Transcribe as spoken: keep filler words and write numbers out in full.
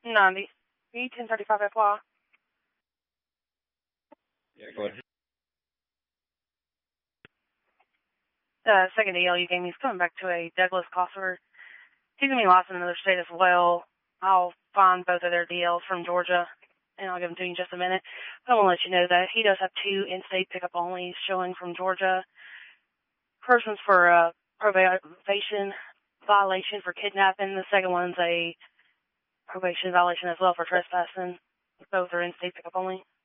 ninety. B ten thirty-five F Y. Yeah, go ahead. The second D L you gave me is coming back to a Douglas Cosser. He's going to be licensed in another state as well. I'll find both of their D Ls from Georgia, and I'll give them to you in just a minute. I want to let you know that he does have two in-state pickup only showing from Georgia. First one's for a probation violation for kidnapping. The second one's a probation violation as well for trespassing. Both are in-state pickup only.